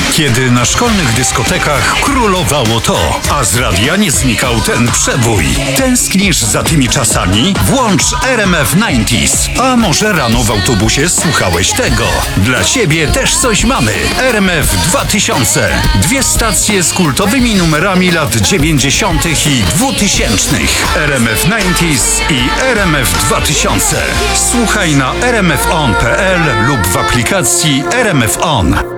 Kiedy na szkolnych dyskotekach królowało to, a z radia nie znikał ten przebój. Tęsknisz za tymi czasami? Włącz RMF 90s. A może rano w autobusie słuchałeś tego? Dla ciebie też coś mamy. RMF 2000. Dwie stacje z kultowymi numerami lat 90. i 2000. RMF 90s i RMF 2000. Słuchaj na rmfon.pl lub w aplikacji RMF On.